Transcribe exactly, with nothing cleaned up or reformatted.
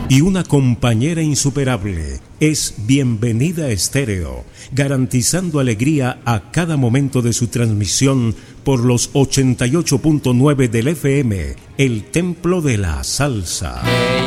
y una compañera insuperable. Es Bienvenida Estéreo, garantizando alegría a cada momento de su transmisión por los ochenta y ocho punto nueve del F M, el templo de la salsa.